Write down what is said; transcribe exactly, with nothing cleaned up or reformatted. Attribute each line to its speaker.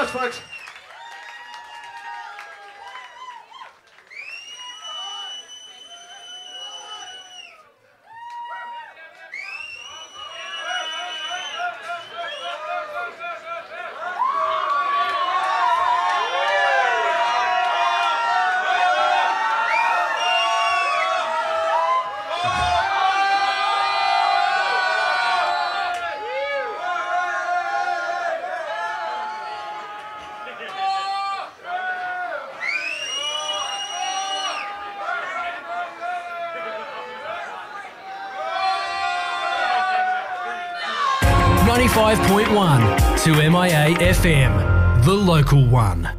Speaker 1: much, folks.
Speaker 2: ninety-five point one to M I A F M, the local one.